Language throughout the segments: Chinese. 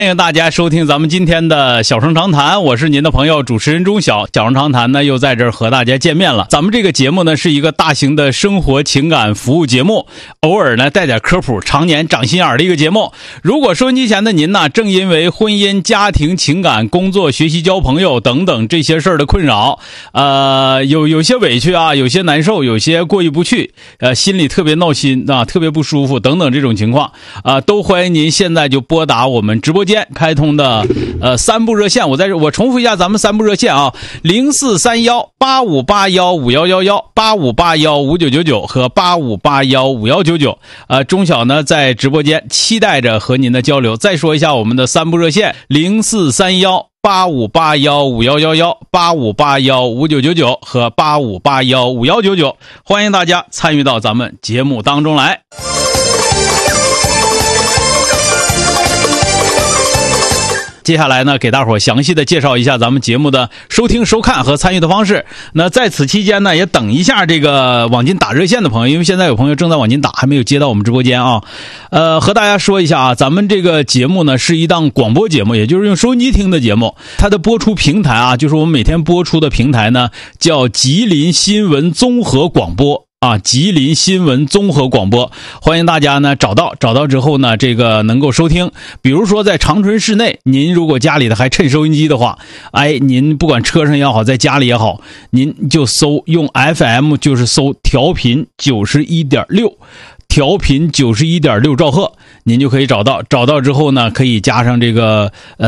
欢迎大家收听咱们今天的小声长谈，我是您的朋友主持人钟晓。小声长谈呢又在这儿和大家见面了。咱们这个节目呢是一个大型的生活情感服务节目，偶尔呢带点科普，常年长心眼的一个节目。如果收音机前的您呢正因为婚姻、家庭、情感、工作、学习、交朋友等等这些事儿的困扰，有些委屈啊，有些难受，有些过意不去，心里特别闹心啊，特别不舒服等等这种情况都欢迎您现在就拨打我们直播间开通的3部热线。我重复一下咱们3部热线啊，043185815111、85815999和85815199。钟晓呢在直播间期待着和您的交流。再说一下我们的3部热线：043185815111、85815999和85815199。欢迎大家参与到咱们节目当中来。接下来呢，给大伙详细的介绍一下咱们节目的收听、收看和参与的方式。那在此期间呢，也等一下这个网金打热线的朋友，因为现在有朋友正在网金打，还没有接到我们直播间啊。和大家说一下啊，咱们这个节目呢是一档广播节目，也就是用收音机听的节目。它的播出平台啊，就是我们每天播出的平台呢，叫吉林新闻综合广播。吉林新闻综合广播，欢迎大家呢找到之后呢，这个能够收听。比如说在长春市内，您如果家里的还趁收音机的话，您不管车上也好，在家里也好，您就用 FM 就是搜调频91.6。调频91.6兆赫，您就可以找到之后呢，可以加上这个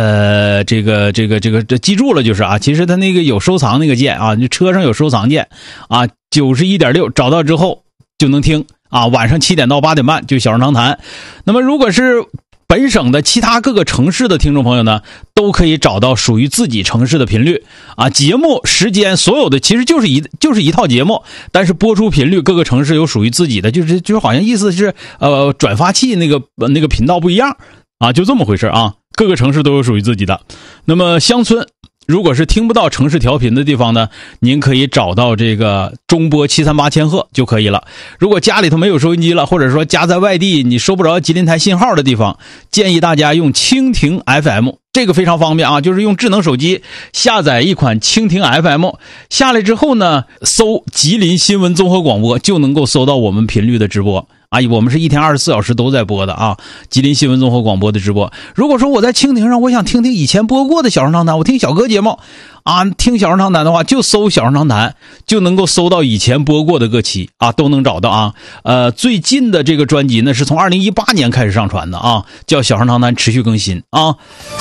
记住了就是啊，其实它那个有收藏那个键啊，你车上有收藏键啊，91.6找到之后就能听啊，晚上7点到8点半就小声长谈。那么如果是本省的其他各个城市的听众朋友呢，都可以找到属于自己城市的频率啊。节目时间所有的其实就是一套节目，但是播出频率各个城市有属于自己的，就是好像意思是转发器那个频道不一样啊，就这么回事啊。各个城市都有属于自己的。那么乡村如果是听不到城市调频的地方呢，您可以找到这个中波738千赫就可以了。如果家里头没有收音机了，或者说家在外地你收不着吉林台信号的地方，建议大家用蜻蜓 FM， 这个非常方便啊，就是用智能手机下载一款蜻蜓 FM， 下来之后呢，搜吉林新闻综合广播就能够搜到我们频率的直播。我们是一天24小时都在播的啊，吉林新闻综合广播的直播。如果说我在蜻蜓上，我想听听以前播过的小声长谈，我听小哥节目啊，听小声长谈的话，就搜小声长谈，就能够搜到以前播过的各期啊，都能找到啊。最近的这个专辑呢，是从2018年开始上传的啊，叫小声长谈持续更新啊。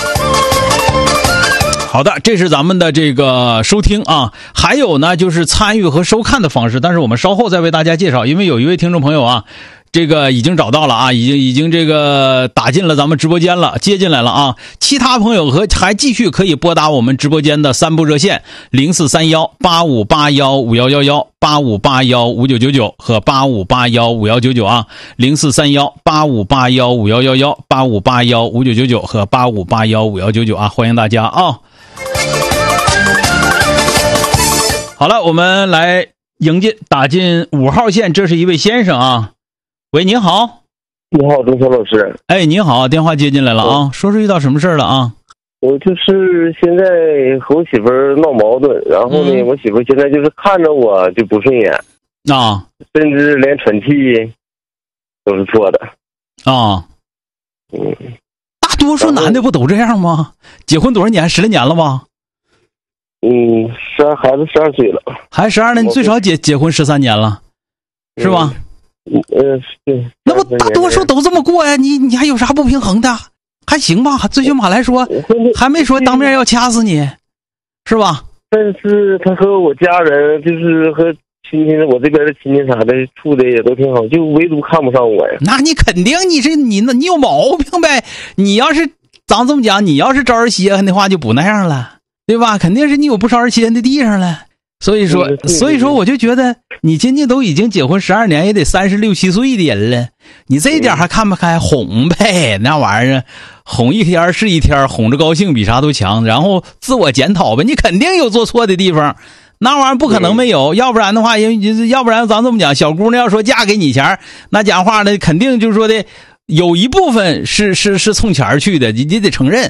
好的，这是咱们的这个收听啊，还有呢就是参与和收看的方式，但是我们稍后再为大家介绍，因为有一位听众朋友啊，这个已经找到了啊，已经这个打进了咱们直播间了，接进来了啊。其他朋友还继续可以拨打我们直播间的3部热线：043185815111、85815999和85815199啊，043185815111、85815999和85815199啊，欢迎大家啊。好了，我们来打进5号线，这是一位先生啊。喂，您好。 你好，钟晓老师。 您好，电话接进来了啊，说是遇到什么事了啊？ 我就是现在和我媳妇儿闹矛盾，然后呢，我媳妇儿现在就是看着我就不顺眼啊， 甚至连喘气都是错的啊。大多数男的不都这样吗？结婚多少年？10来年了吧？ 孩子12岁了， 还12年，你最少结婚13年了，是吧？ 对。 那么大多数都这么过呀，你还有啥不平衡的？还行吧，最起码来说还没说当面要掐死你，是吧？ 但是他和我家人就是和亲戚，我这边的亲戚啥的处的也都挺好，就唯独看不上我呀。 那你肯定你有毛病呗。你要是咱这么讲，你要是招人稀罕的话就不那样了，对吧？肯定是你有不少人稀罕的地方了。所以说我就觉得你今年都已经结婚12年，也得36、7岁的人了，你这一点还看不开，哄呗，那玩意儿哄一天是一天，哄着高兴比啥都强，然后自我检讨呗，你肯定有做错的地方，那玩意儿不可能没有，要不然的话，要不然咱这么讲，小姑娘要说嫁给你前，那讲话呢，肯定就是说的有一部分是冲钱去的，你得承认。